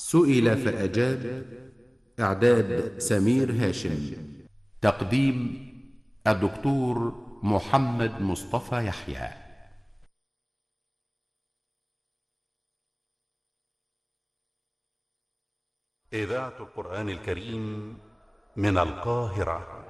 سئل فأجاب. إعداد سمير هاشم. تقديم الدكتور محمد مصطفى يحيى. إذاعة القرآن الكريم من القاهرة.